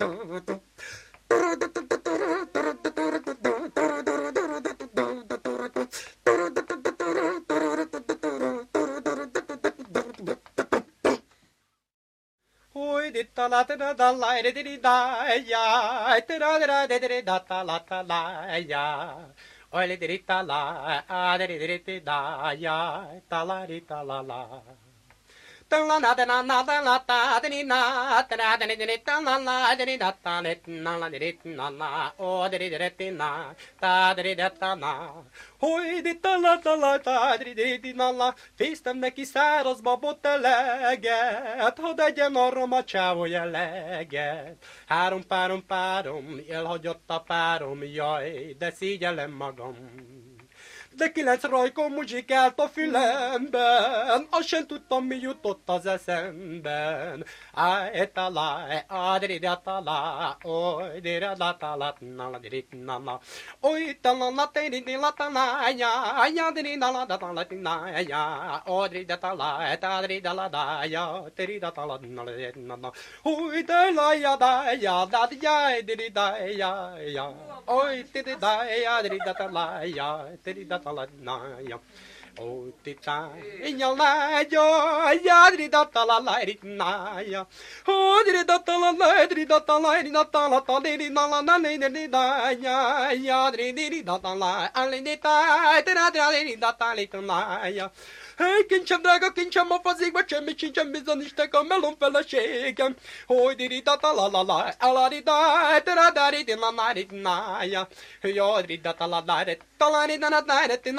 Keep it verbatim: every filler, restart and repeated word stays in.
Oi di ta la ta da da la di di da ya ta da da da di da ta la ta la ya oi di di ta la a di di di da ya ta la di ta la la ta la na da na na da la ta di na ta da di di ta la la di da ta di na la di na la o di di di na ta di da ta na oi di ta la ta la ta di di na la fésztem neki száraz babot eleget, hadd egyen arra macsávó jelleget. Három párom párom, elhagyott a párom, jaj, de szégyellem magam. De kilenc rajkó muzsikált a fülemben, azt sem tudtam, mi jutott az eszemben. Áj, talá, ádrida, talá, oly, dira, la, talá, nala, dirit, nala, oly, talá, la, tiri, la, talá, ya, ya, diri, la, da, talá, tina, ya, odrida, talá, tádrida, la, da, ya, tirida, talá, nala, nala, oly, de, la, ya, da, ya, da, ya, diri, da, ya, ya, oy, tiri, da, ya, diri, da, talá, ya, tiri, da, talá, ya. Oh, tita, ya la ya, ya di da ta la la di na ya. Oh, di da ta la la di da ta la di da ta la ta di na la na di di da ya, ya di di da ta la, ali di ta, di da di da ta li na ya. Hey, kincsem drága, kincsem a fazékba, semmi sincsen, bizony istek a melon feleségem. Hogy di da ta la la la, ala di da, di da di di la na di na ya. Ja, di da ta la la, ta la di da na di